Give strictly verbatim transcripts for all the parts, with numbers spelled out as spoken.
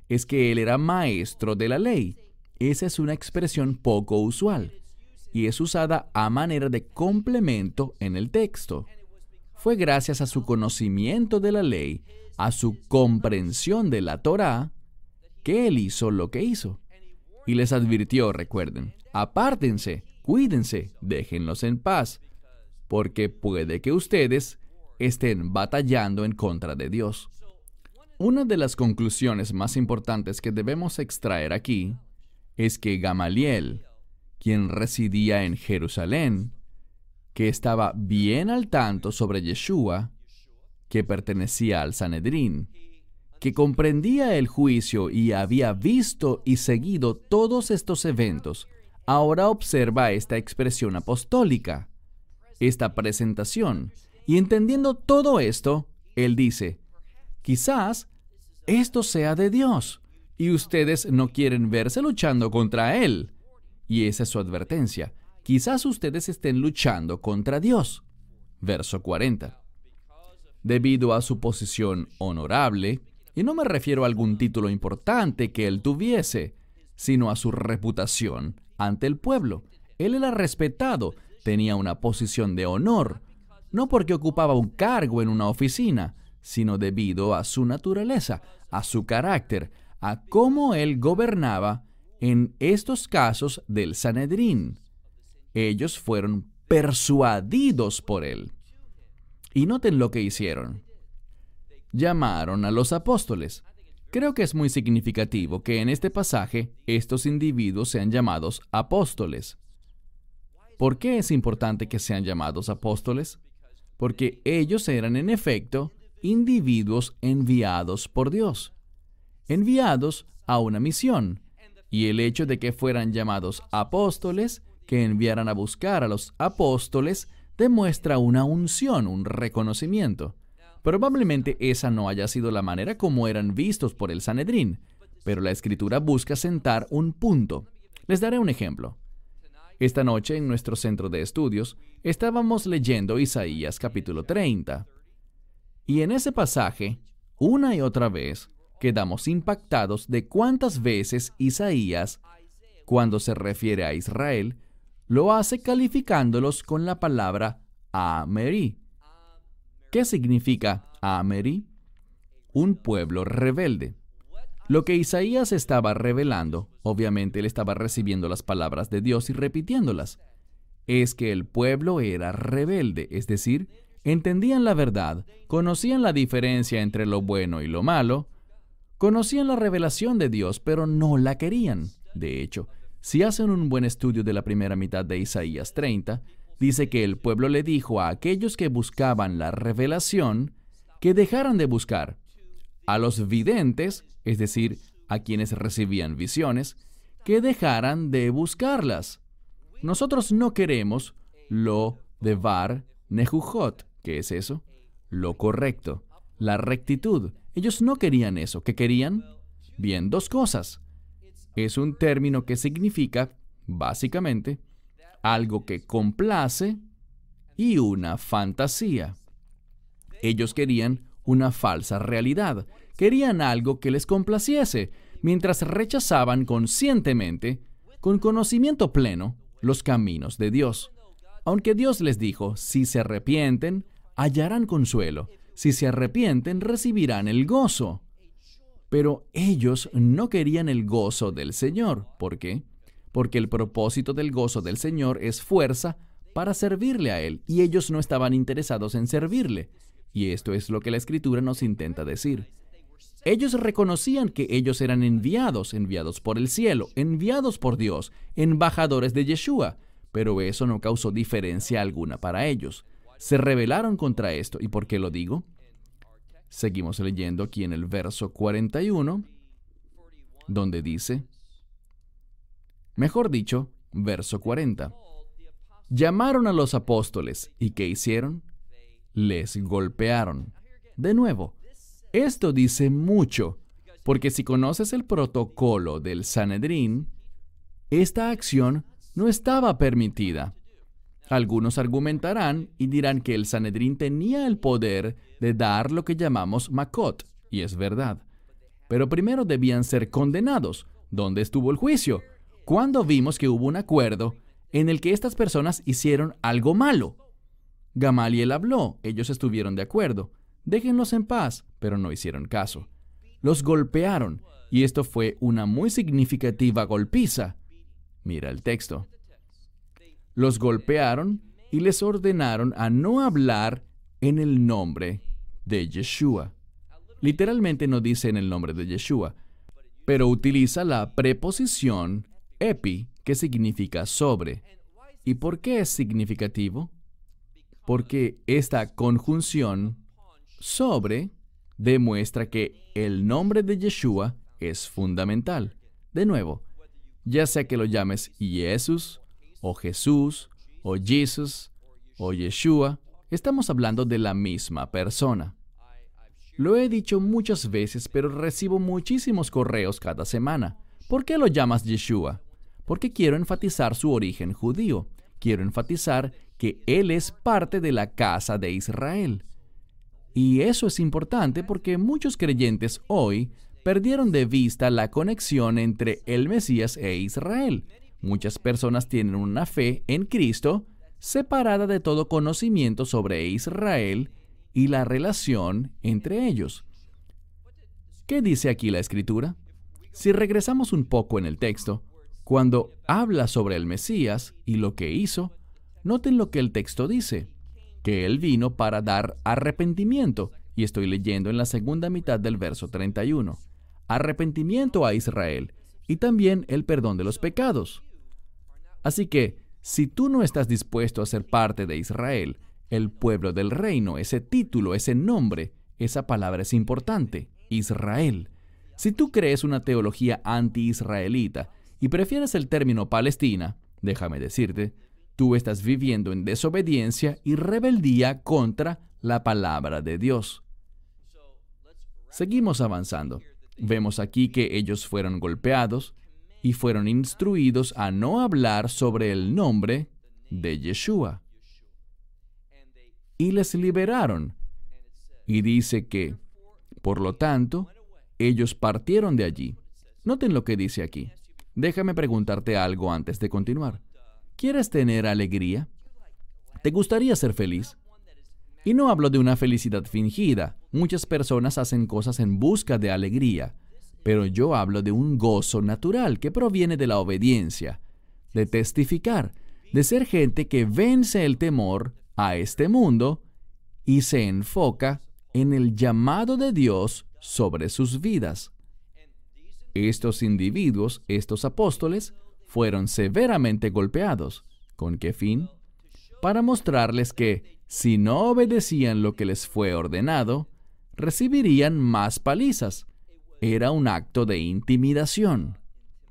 es que él era maestro de la ley. Esa es una expresión poco usual y es usada a manera de complemento en el texto. Fue gracias a su conocimiento de la ley, a su comprensión de la Torá, que él hizo lo que hizo. Y les advirtió, recuerden, apártense, cuídense, déjenlos en paz, porque puede que ustedes estén batallando en contra de Dios. Una de las conclusiones más importantes que debemos extraer aquí es que Gamaliel, quien residía en Jerusalén, que estaba bien al tanto sobre Yeshua, que pertenecía al Sanedrín, que comprendía el juicio y había visto y seguido todos estos eventos, ahora observa esta expresión apostólica, esta presentación, y entendiendo todo esto, él dice, quizás esto sea de Dios, y ustedes no quieren verse luchando contra Él. Y esa es su advertencia. Quizás ustedes estén luchando contra Dios. Verso cuarenta. Debido a su posición honorable, y no me refiero a algún título importante que él tuviese, sino a su reputación ante el pueblo. Él era respetado, tenía una posición de honor, no porque ocupaba un cargo en una oficina, sino debido a su naturaleza, a su carácter, a cómo él gobernaba en estos casos del Sanedrín. Ellos fueron persuadidos por él. Y noten lo que hicieron. Llamaron a los apóstoles. Creo que es muy significativo que en este pasaje estos individuos sean llamados apóstoles. ¿Por qué es importante que sean llamados apóstoles? Porque ellos eran en efecto individuos enviados por Dios, enviados a una misión, y el hecho de que fueran llamados apóstoles, que enviaran a buscar a los apóstoles, demuestra una unción, un reconocimiento. Probablemente esa no haya sido la manera como eran vistos por el Sanedrín, pero la Escritura busca sentar un punto. Les daré un ejemplo. Esta noche en nuestro centro de estudios estábamos leyendo Isaías capítulo treinta. Y en ese pasaje, una y otra vez, quedamos impactados de cuántas veces Isaías, cuando se refiere a Israel, lo hace calificándolos con la palabra Amerí. ¿Qué significa Amerí? Un pueblo rebelde. Lo que Isaías estaba revelando, obviamente él estaba recibiendo las palabras de Dios y repitiéndolas, es que el pueblo era rebelde, es decir, entendían la verdad, conocían la diferencia entre lo bueno y lo malo, conocían la revelación de Dios, pero no la querían. De hecho, si hacen un buen estudio de la primera mitad de Isaías treinta, dice que el pueblo le dijo a aquellos que buscaban la revelación que dejaran de buscar. A los videntes, es decir, a quienes recibían visiones, que dejaran de buscarlas. Nosotros no queremos lo de Bar Nehujot. ¿Qué es eso? Lo correcto, la rectitud. Ellos no querían eso. ¿Qué querían? Bien, dos cosas. Es un término que significa, básicamente, algo que complace y una fantasía. Ellos querían una falsa realidad. Querían algo que les complaciese, mientras rechazaban conscientemente, con conocimiento pleno, los caminos de Dios. Aunque Dios les dijo, si se arrepienten, hallarán consuelo. Si se arrepienten, recibirán el gozo. Pero ellos no querían el gozo del Señor. ¿Por qué? Porque el propósito del gozo del Señor es fuerza para servirle a Él, y ellos no estaban interesados en servirle. Y esto es lo que la Escritura nos intenta decir. Ellos reconocían que ellos eran enviados, enviados por el cielo, enviados por Dios, embajadores de Yeshua, pero eso no causó diferencia alguna para ellos. Se rebelaron contra esto. ¿Y por qué lo digo? Seguimos leyendo aquí en el verso cuarenta y uno, donde dice, mejor dicho, verso cuarenta, llamaron a los apóstoles, ¿y qué hicieron? Les golpearon. De nuevo, esto dice mucho, porque si conoces el protocolo del Sanedrín, esta acción no estaba permitida. Algunos argumentarán y dirán que el Sanedrín tenía el poder de dar lo que llamamos makot, y es verdad. Pero primero debían ser condenados. ¿Dónde estuvo el juicio? ¿Cuándo vimos que hubo un acuerdo en el que estas personas hicieron algo malo? Gamaliel habló, ellos estuvieron de acuerdo. Déjenlos en paz, pero no hicieron caso. Los golpearon, y esto fue una muy significativa golpiza. Mira el texto. Los golpearon y les ordenaron a no hablar en el nombre de Yeshua. Literalmente no dice en el nombre de Yeshua, pero utiliza la preposición epi, que significa sobre. ¿Y por qué es significativo? Porque esta conjunción sobre demuestra que el nombre de Yeshua es fundamental. De nuevo, ya sea que lo llames Jesús, o Jesús, o Jesus, o Yeshua, estamos hablando de la misma persona. Lo he dicho muchas veces, pero recibo muchísimos correos cada semana. ¿Por qué lo llamas Yeshua? Porque quiero enfatizar su origen judío. Quiero enfatizar que Él es parte de la casa de Israel. Y eso es importante porque muchos creyentes hoy perdieron de vista la conexión entre el Mesías e Israel. Muchas personas tienen una fe en Cristo separada de todo conocimiento sobre Israel y la relación entre ellos. ¿Qué dice aquí la Escritura? Si regresamos un poco en el texto, cuando habla sobre el Mesías y lo que hizo, noten lo que el texto dice, que Él vino para dar arrepentimiento, y estoy leyendo en la segunda mitad del verso treinta y uno, arrepentimiento a Israel, y también el perdón de los pecados. Así que, si tú no estás dispuesto a ser parte de Israel, el pueblo del reino, ese título, ese nombre, esa palabra es importante, Israel. Si tú crees una teología anti-israelita y prefieres el término Palestina, déjame decirte, tú estás viviendo en desobediencia y rebeldía contra la palabra de Dios. Seguimos avanzando. Vemos aquí que ellos fueron golpeados y fueron instruidos a no hablar sobre el nombre de Yeshua. Y les liberaron. Y dice que, por lo tanto, ellos partieron de allí. Noten lo que dice aquí. Déjame preguntarte algo antes de continuar. ¿Quieres tener alegría? ¿Te gustaría ser feliz? Y no hablo de una felicidad fingida. Muchas personas hacen cosas en busca de alegría. Pero yo hablo de un gozo natural que proviene de la obediencia, de testificar, de ser gente que vence el temor a este mundo y se enfoca en el llamado de Dios sobre sus vidas. Estos individuos, estos apóstoles, fueron severamente golpeados. ¿Con qué fin? Para mostrarles que, si no obedecían lo que les fue ordenado, recibirían más palizas. Era un acto de intimidación.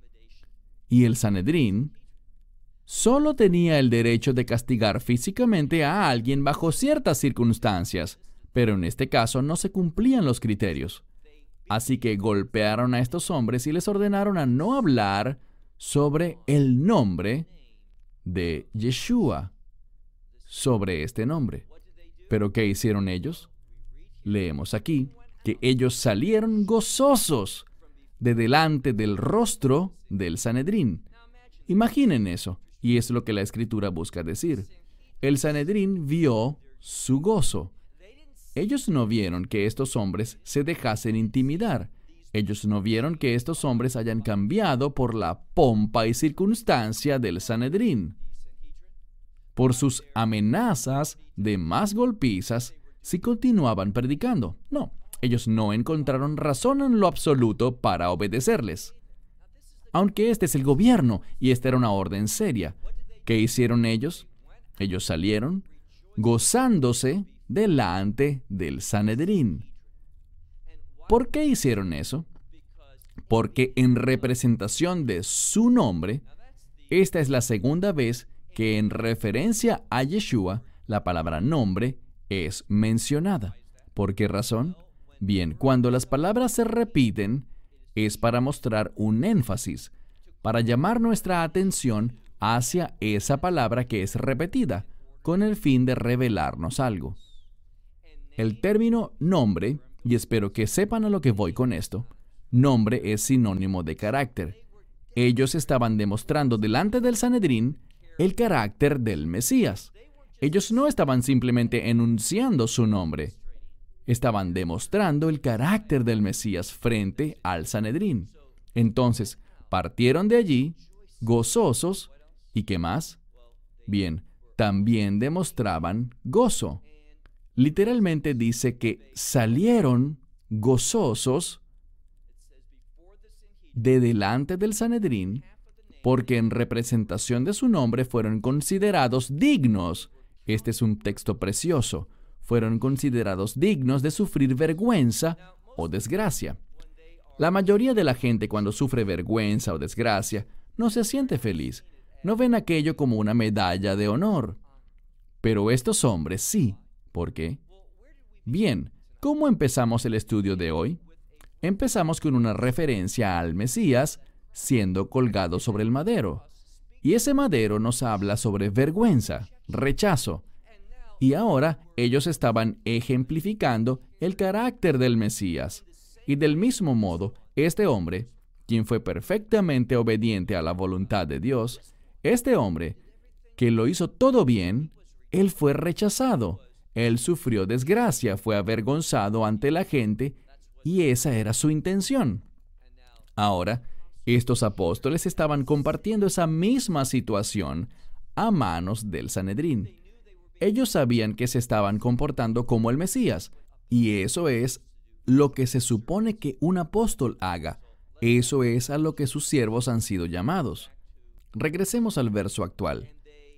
Y el Sanedrín solo tenía el derecho de castigar físicamente a alguien bajo ciertas circunstancias, pero en este caso no se cumplían los criterios. Así que golpearon a estos hombres y les ordenaron a no hablar sobre el nombre de Yeshua, sobre este nombre. ¿Pero qué hicieron ellos? Leemos aquí que ellos salieron gozosos de delante del rostro del Sanedrín. Imaginen eso, y es lo que la Escritura busca decir. El Sanedrín vio su gozo. Ellos no vieron que estos hombres se dejasen intimidar. Ellos no vieron que estos hombres hayan cambiado por la pompa y circunstancia del Sanedrín, por sus amenazas de más golpizas si continuaban predicando. No, ellos no encontraron razón en lo absoluto para obedecerles. Aunque este es el gobierno y esta era una orden seria. ¿Qué hicieron ellos? Ellos salieron gozándose delante del Sanedrín. ¿Por qué hicieron eso? Porque en representación de su nombre, esta es la segunda vez que en referencia a Yeshua, la palabra nombre es mencionada. ¿Por qué razón? Bien, cuando las palabras se repiten, es para mostrar un énfasis, para llamar nuestra atención hacia esa palabra que es repetida, con el fin de revelarnos algo. El término nombre, y espero que sepan a lo que voy con esto, Nombre es sinónimo de carácter. Ellos estaban demostrando delante del Sanedrín el carácter del Mesías. Ellos no estaban simplemente enunciando su nombre. Estaban demostrando el carácter del Mesías frente al Sanedrín. Entonces, partieron de allí, gozosos, ¿y qué más? Bien, también demostraban gozo. Literalmente dice que salieron gozosos de delante del Sanedrín, porque en representación de su nombre fueron considerados dignos. Este es un texto precioso. Fueron considerados dignos de sufrir vergüenza o desgracia. La mayoría de la gente, cuando sufre vergüenza o desgracia, no se siente feliz. No ven aquello como una medalla de honor. Pero estos hombres sí. ¿Por qué? Bien, ¿cómo empezamos el estudio de hoy? Empezamos con una referencia al Mesías siendo colgado sobre el madero. Y ese madero nos habla sobre vergüenza, rechazo. Y ahora ellos estaban ejemplificando el carácter del Mesías. Y del mismo modo, este hombre, quien fue perfectamente obediente a la voluntad de Dios, este hombre, que lo hizo todo bien, él fue rechazado. Él sufrió desgracia, fue avergonzado ante la gente, y esa era su intención. Ahora, estos apóstoles estaban compartiendo esa misma situación a manos del Sanedrín. Ellos sabían que se estaban comportando como el Mesías, y eso es lo que se supone que un apóstol haga. Eso es a lo que sus siervos han sido llamados. Regresemos al verso actual.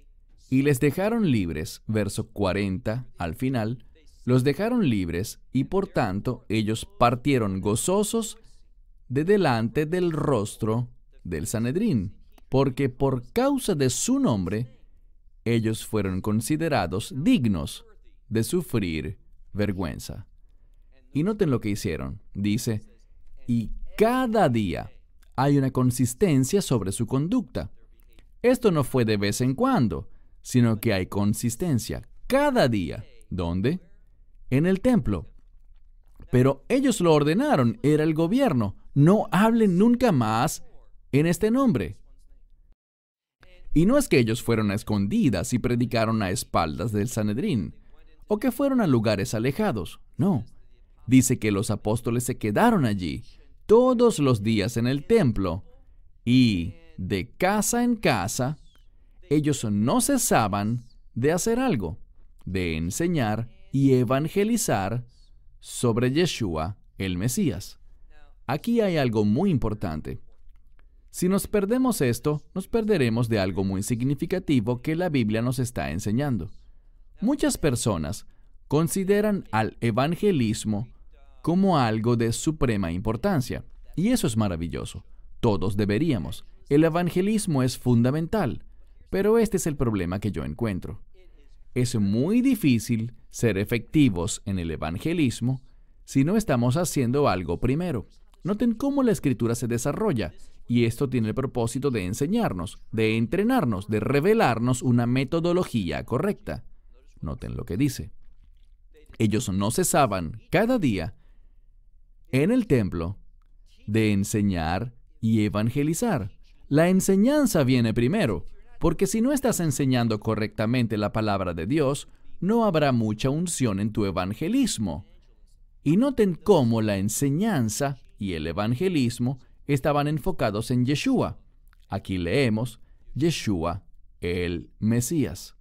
Y les dejaron libres, verso cuarenta, al final, los dejaron libres, y por tanto ellos partieron gozosos de delante del rostro del Sanedrín, porque por causa de su nombre, ellos fueron considerados dignos de sufrir vergüenza. Y noten lo que hicieron. Dice, y cada día hay una consistencia sobre su conducta. Esto no fue de vez en cuando, sino que hay consistencia cada día. ¿Dónde? En el templo. Pero ellos lo ordenaron, era el gobierno. No hablen nunca más en este nombre. Y no es que ellos fueron a escondidas y predicaron a espaldas del Sanedrín, o que fueron a lugares alejados. No. Dice que los apóstoles se quedaron allí todos los días en el templo, y de casa en casa, ellos no cesaban de hacer algo, de enseñar y evangelizar sobre Yeshua, el Mesías. Aquí hay algo muy importante. Si nos perdemos esto, nos perderemos de algo muy significativo que la Biblia nos está enseñando. Muchas personas consideran al evangelismo como algo de suprema importancia, y eso es maravilloso. Todos deberíamos. El evangelismo es fundamental, pero este es el problema que yo encuentro. Es muy difícil ser efectivos en el evangelismo si no estamos haciendo algo primero. Noten cómo la Escritura se desarrolla, y esto tiene el propósito de enseñarnos, de entrenarnos, de revelarnos una metodología correcta. Noten lo que dice. Ellos no cesaban cada día en el templo de enseñar y evangelizar. La enseñanza viene primero, porque si no estás enseñando correctamente la palabra de Dios, no habrá mucha unción en tu evangelismo. Y noten cómo la enseñanza y el evangelismo estaban enfocados en Yeshua. Aquí leemos, Yeshua, el Mesías.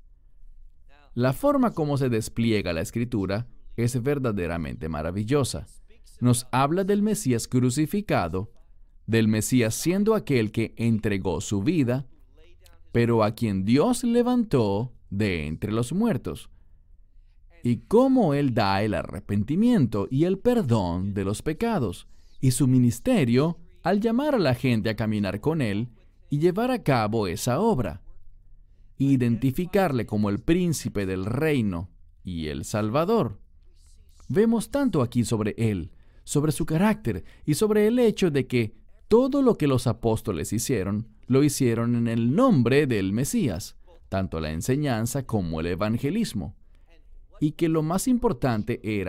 La forma como se despliega la Escritura es verdaderamente maravillosa. Nos habla del Mesías crucificado, del Mesías siendo aquel que entregó su vida, pero a quien Dios levantó de entre los muertos, y cómo Él da el arrepentimiento y el perdón de los pecados, y su ministerio al llamar a la gente a caminar con Él y llevar a cabo esa obra, identificarle como el príncipe del reino y el Salvador. Vemos tanto aquí sobre Él, sobre su carácter y sobre el hecho de que todo lo que los apóstoles hicieron, lo hicieron en el nombre del Mesías, tanto la enseñanza como el evangelismo. Y que lo más importante era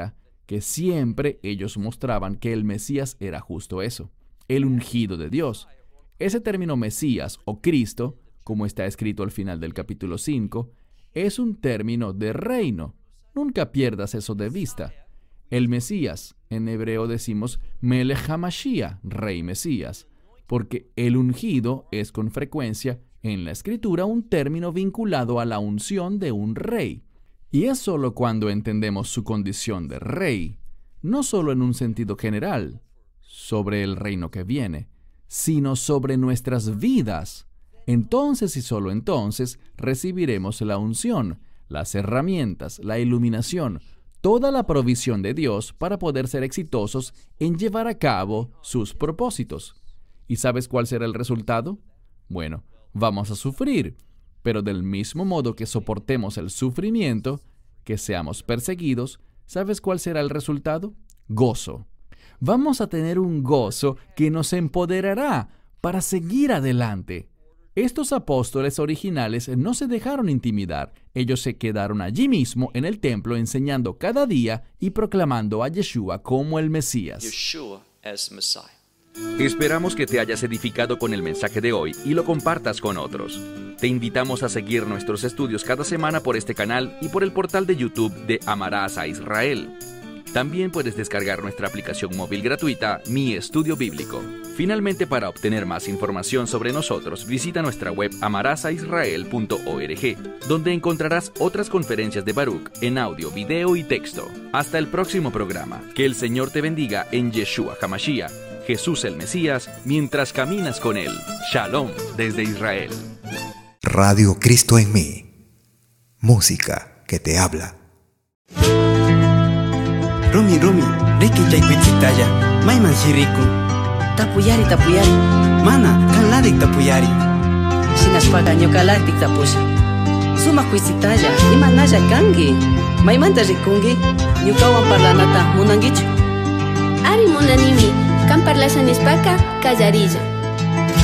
que siempre ellos mostraban que el Mesías era justo eso, el ungido de Dios. Ese término Mesías o Cristo, como está escrito al final del capítulo cinco, es un término de reino. Nunca pierdas eso de vista. El Mesías, en hebreo decimos Melech HaMashiach, Rey Mesías, porque el ungido es con frecuencia en la Escritura un término vinculado a la unción de un rey. Y es solo cuando entendemos su condición de rey, no solo en un sentido general, sobre el reino que viene, sino sobre nuestras vidas. Entonces y solo entonces recibiremos la unción, las herramientas, la iluminación, toda la provisión de Dios para poder ser exitosos en llevar a cabo sus propósitos. ¿Y sabes cuál será el resultado? Bueno, vamos a sufrir, pero del mismo modo que soportemos el sufrimiento, que seamos perseguidos, ¿sabes cuál será el resultado? Gozo. Vamos a tener un gozo que nos empoderará para seguir adelante. Estos apóstoles originales no se dejaron intimidar. Ellos se quedaron allí mismo en el templo enseñando cada día y proclamando a Yeshua como el Mesías. Yeshua as Messiah. Esperamos que te hayas edificado con el mensaje de hoy y lo compartas con otros. Te invitamos a seguir nuestros estudios cada semana por este canal y por el portal de YouTube de Amarás a Israel. También puedes descargar nuestra aplicación móvil gratuita, Mi Estudio Bíblico. Finalmente, para obtener más información sobre nosotros, visita nuestra web amarás a israel punto org, donde encontrarás otras conferencias de Baruch en audio, video y texto. Hasta el próximo programa. Que el Señor te bendiga en Yeshua HaMashiach, Jesús el Mesías, mientras caminas con Él. Shalom desde Israel. Radio Cristo en mí. Música que te habla. Rumi, Rumi, Ricky Chaypichitaya, Maiman Shiriku. Tapuyari, tapuyari. Mana, Kanladik tapuyari. Shinashpaga ñukalaktik tapusha. Suma kuisitaya, imanaya kangi. Maimanta rikungi, ñukawan parlanata munangichu. Ari munanimi, kan parlashanispaka kallarilla.